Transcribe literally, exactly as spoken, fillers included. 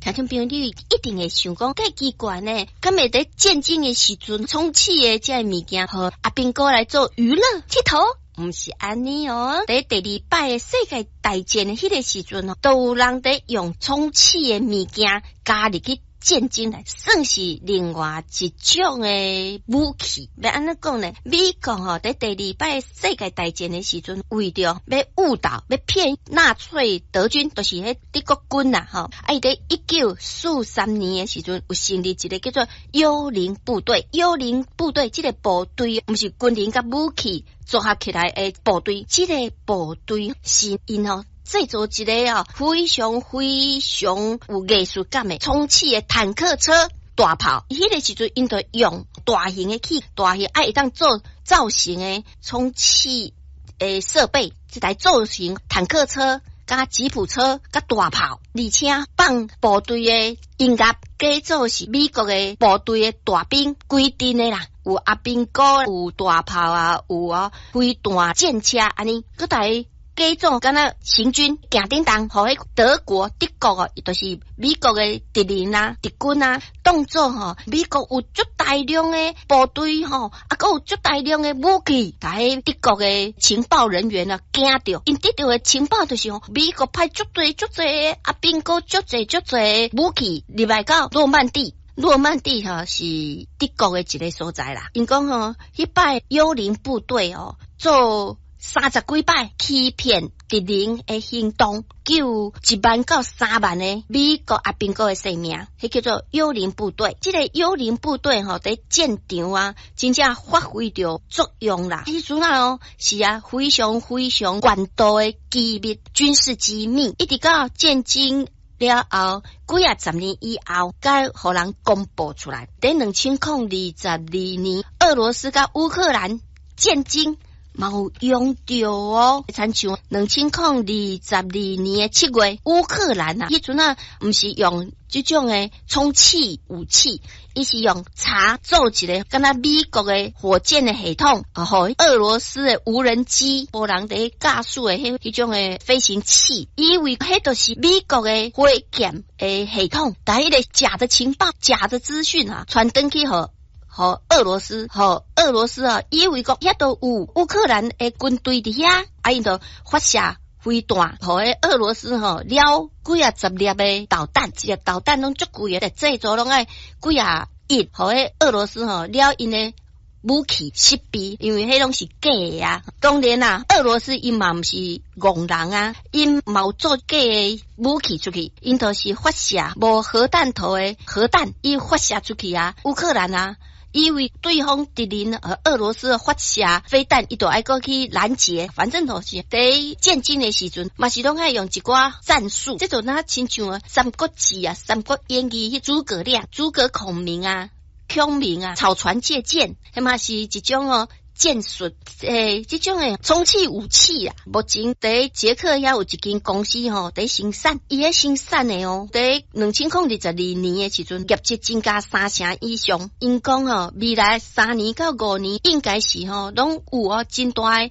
听众朋友，你一定会想讲，介奇怪呢？敢会在战争的时阵，充气的这物件，和阿兵哥来做娱乐佚佗？毋是安尼哦，在第二摆的世界大战的迄个时阵哦，都有人在用充气的物件加入去战争来，算是另外一种的武器。要安怎讲呢？美国吼在第二摆世界大战的时阵，为着要误导、要骗纳粹德军，就是迄德国军呐吼。啊，伊在一九四三年的时阵，有成立一个叫做幽灵部队。幽灵部队这个部队，不是军人甲武器组合起来的部队，这个部队是因吼。制作一个啊非常非常有艺术感的充气的坦克车、大炮。迄个时阵，因着用大型的器、大型爱当做造型的充气的设备，这台造型坦克车、甲吉普车、甲大炮，而且放部队的音乐，改做是美国的部队的大兵规定的啦。有阿兵哥，有大炮啊，有啊飞弹、战车安尼，嗰台。加种敢若行军行叮当，互迄德国、德国哦，就是美国的敌人啊、敌军啊，当作吼美国有足大量的部队吼，啊，佮有足大量的武器，甲迄德国的情报人员啊惊着，因得到的情报就是吼，美国派足侪足侪阿兵哥足侪足侪武器入来到诺曼底。诺曼底吼是德国的一个所在啦，因讲吼，迄摆幽灵部队哦做。三十几摆欺骗敌人的行动，救一万到三万的美国阿兵哥的性命，迄叫做幽灵部队。这个幽灵部队吼，在战场啊，真正发挥着作用啦。迄阵啊哦，是啊，非常非常高度的机密军事机密，一直到战争了后，几啊十年以后，该互人公布出来。在两千零二十二年，俄罗斯甲乌克兰战争。嘛有用着哦，参像两千零二十二年的七月，乌克兰啊，迄阵啊，毋是用这种的充气武器，伊是用查做一个，敢若美国的火箭的系统，啊，互俄罗斯的无人机，无人伫驾驶的迄迄种的飞行器，以为迄都是美国的火箭的系统，但迄个假的情报、假的资讯啊，传登去互。和俄罗斯，和俄罗斯啊，以为讲遐都有乌克兰的军队伫遐，啊，因就发射飞弹，和迄俄罗斯吼了几啊十粒的导弹，一粒导弹拢足贵的，制作拢爱几啊亿，和迄俄罗斯吼了因的武器设备，因为迄拢是假的啊。当然啊，俄罗斯因嘛毋是戆人啊，因嘛做假的武器出去，因都是发射无核弹头的核弹，伊发射出去啊，乌克兰啊。以为对方敌人和俄罗斯发射飞弹，伊就爱过去拦截，反正都是在战争的时阵，嘛是拢爱用一寡战术。这种那亲像啊《三国志》啊，《三国演义》迄诸葛亮、诸葛孔明啊、孔明啊，草船借箭，迄嘛是一种哦。剑术诶，这种诶充气武器啊，目前在捷克也有一间公司吼，在生产，伊咧生产诶哦，在两千零二十二年诶时阵，业绩增加三成以上。因讲吼，未来三年到五年应该是吼，拢有哦真大诶